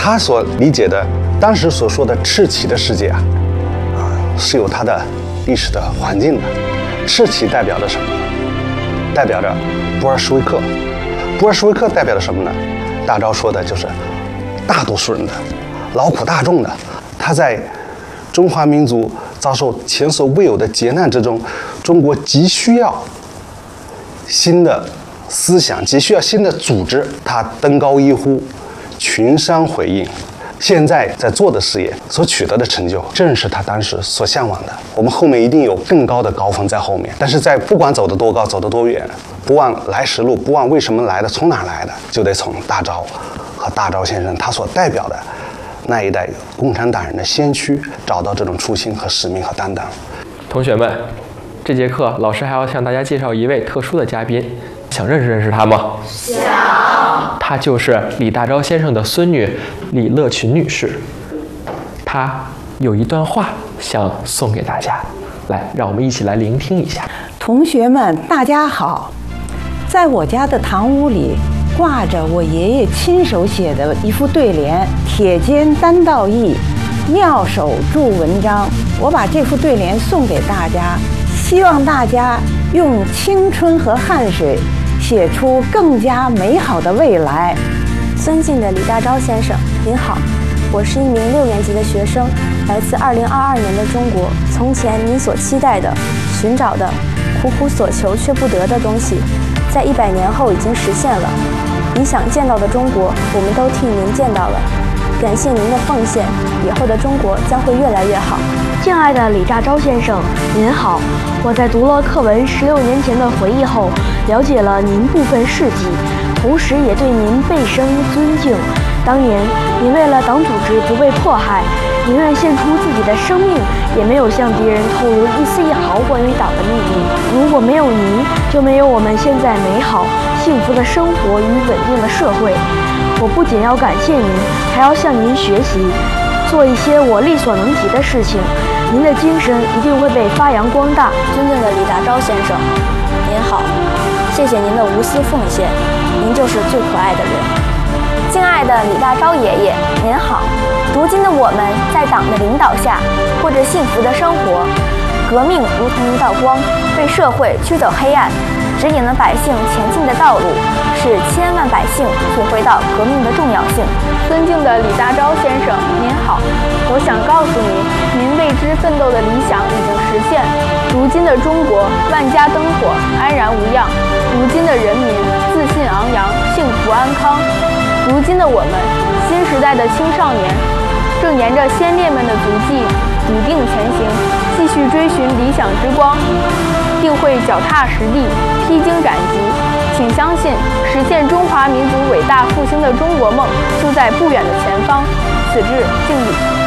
他所理解的当时所说的赤旗的世界是有它的历史的环境的。赤旗代表着什么呢？代表着布尔什维克。布尔什维克代表着什么呢？大钊说的就是大多数人的劳苦大众的。他在中华民族遭受前所未有的劫难之中，中国急需要新的思想，急需要新的组织。他登高一呼，群山回应。现在在做的事业所取得的成就，正是他当时所向往的。我们后面一定有更高的高峰在后面，但是在不管走得多高，走得多远，不忘来时路，不忘为什么来的，从哪来的，就得从大钊和大钊先生他所代表的那一代共产党人的先驱找到这种初心和使命和担当。 同学们，这节课老师还要向大家介绍一位特殊的嘉宾，想认识他吗？想。她就是李大钊先生的孙女李乐群女士，她有一段话想送给大家，来，让我们一起来聆听一下。 同学们，大家好，在我家的堂屋里挂着我爷爷亲手写的一副对联：铁肩担道义，妙手著文章。我把这副对联送给大家，希望大家用青春和汗水写出更加美好的未来。 尊敬的李大钊先生，您好，我是一名6年级的学生，来自2022年的中国。从前您所期待的、寻找的、苦苦所求却不得的东西，在100年后已经实现了。你想见到的中国，我们都替您见到了。感谢您的奉献，以后的中国将会越来越好。 敬爱的李大钊先生，您好。我在读了课文16年前的回忆后，了解了您部分事迹，同时也对您倍生尊敬。当年您为了党组织不被迫害，宁愿献出自己的生命，也没有向敌人透露一丝一毫关于党的秘密。如果没有您，就没有我们现在美好幸福的生活与稳定的社会。我不仅要感谢您，还要向您学习，做一些我力所能及的事情。您的精神一定会被发扬光大。 尊敬的李大钊先生，您好，谢谢您的无私奉献，您就是最可爱的人。敬爱的李大钊爷爷，您好。如今的我们在党的领导下过着幸福的生活，革命如同一道光，为社会驱走黑暗，指引了百姓前进的道路，使千万百姓体会到革命的重要性。 尊敬的李大钊先生，您好，我想告诉您，您为之奋斗的理想已经实现。如今的中国万家灯火，安然无恙；如今的人民自信昂扬，幸福安康。如今的我们，新时代的青少年，正沿着先烈们的足迹笃定前行，继续追寻理想之光，定会脚踏实地，披荆斩棘。请相信，实现中华民族伟大复兴的中国梦就在不远的前方。此致敬礼。